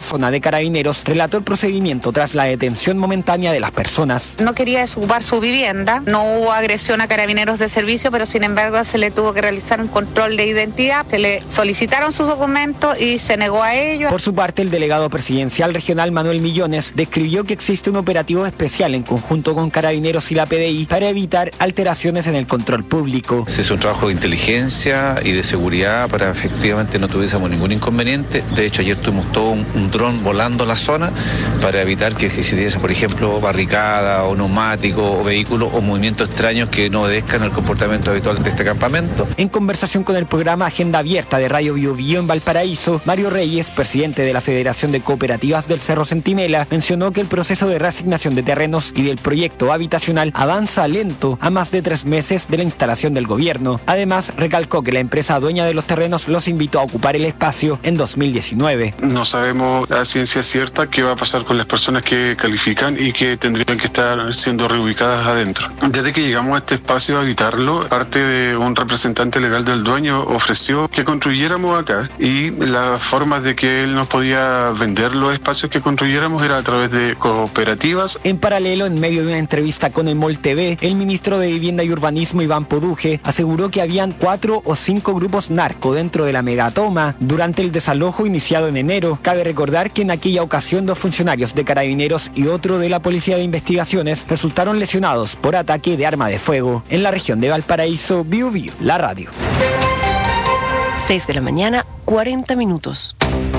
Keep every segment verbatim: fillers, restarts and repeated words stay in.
Zona de Carabineros relató el procedimiento tras la detención momentánea de las personas. No quería desocupar su vivienda, no hubo agresión a carabineros de servicio, pero sin embargo se le tuvo que realizar un control de identidad, se le solicitaron sus documentos y se negó a ello. Por su parte, el delegado presidencial regional Manuel Millones describió que existe un operativo especial en conjunto con Carabineros y la P D I para evitar alteraciones en el control público. Se hizo un trabajo de inteligencia y de seguridad para efectivamente no tuviésemos ningún inconveniente. De hecho, ayer tuvimos todo un, un dron volando la zona para evitar que existiese, por ejemplo, barricada o neumático o vehículos o movimientos extraños que no obedezcan al comportamiento habitual de este campamento. En conversación con el programa Agenda Abierta de Radio Bio Bio en Valparaíso, Mario Reyes, presidente de la Federación de Cooperativas del Cerro Centinela, mencionó que el proceso de reasignación de terrenos y del proyecto habitacional avanza lento a más de tres meses de la instalación del gobierno. Además, recalcó que la empresa dueña de los terrenos los invitó a ocupar el espacio en dos mil diecinueve. No sabemos a ciencia cierta qué va a pasar con las personas que califican y que tendrían que estar siendo reubicadas adentro. Desde que llegamos a este espacio a habitarlo, parte de un representante legal del dueño ofreció que construyéramos acá y las formas de que él nos podía vender los espacios que construyéramos era a través de cooperativas. En paralelo, en medio de una entrevista con Emol T V, el ministro de Vivienda y Urbanismo, Iván Poduje, aseguró que habían cuatro o cinco grupos narco dentro de la megatoma durante el desalojo iniciado en enero. Cabe recordar que en aquella ocasión dos funcionarios de Carabineros y otro de la Policía de Investigaciones resultaron lesionados por ataque de arma de fuego. En la región de Valparaíso, Bio Bio, la radio. seis de la mañana, cuarenta minutos.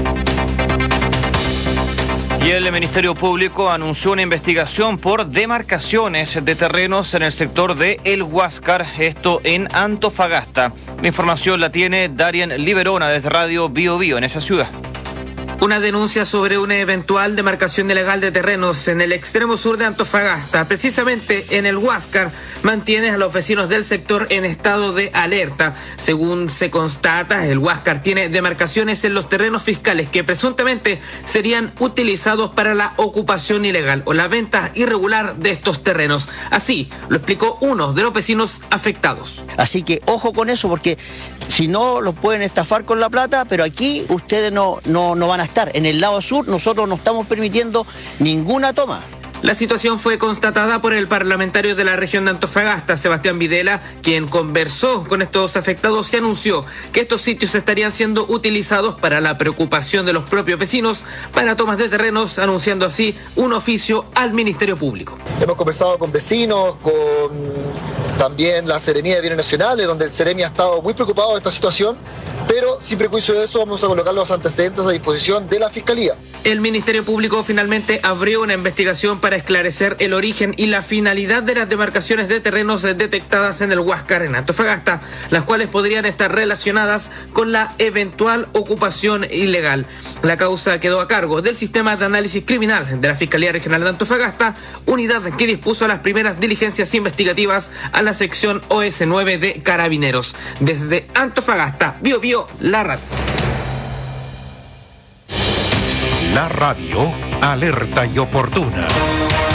Y el Ministerio Público anunció una investigación por demarcaciones de terrenos en el sector de El Huáscar, esto en Antofagasta. La información la tiene Darien Liberona desde Radio Bio Bio en esa ciudad. Una denuncia sobre una eventual demarcación ilegal de terrenos en el extremo sur de Antofagasta, precisamente en El Huáscar, mantiene a los vecinos del sector en estado de alerta. Según se constata, El Huáscar tiene demarcaciones en los terrenos fiscales que presuntamente serían utilizados para la ocupación ilegal o la venta irregular de estos terrenos. Así lo explicó uno de los vecinos afectados. Así que ojo con eso, porque si no los pueden estafar con la plata, pero aquí ustedes no, no, no van a estar. En el lado sur nosotros no estamos permitiendo ninguna toma. La situación fue constatada por el parlamentario de la región de Antofagasta, Sebastián Videla, quien conversó con estos afectados y anunció que estos sitios estarían siendo utilizados para la preocupación de los propios vecinos para tomas de terrenos, anunciando así un oficio al Ministerio Público. Hemos conversado con vecinos, con también la Seremía de Bienes Nacionales, donde el Seremi ha estado muy preocupado de esta situación, pero sin prejuicio de eso vamos a colocar los antecedentes a disposición de la Fiscalía. El Ministerio Público finalmente abrió una investigación para esclarecer el origen y la finalidad de las demarcaciones de terrenos detectadas en el Huáscar, en Antofagasta, las cuales podrían estar relacionadas con la eventual ocupación ilegal. La causa quedó a cargo del Sistema de Análisis Criminal de la Fiscalía Regional de Antofagasta, unidad que dispuso las primeras diligencias investigativas a la sección O S nueve de Carabineros. Desde Antofagasta, Bio Bio, la radio. La radio, alerta y oportuna.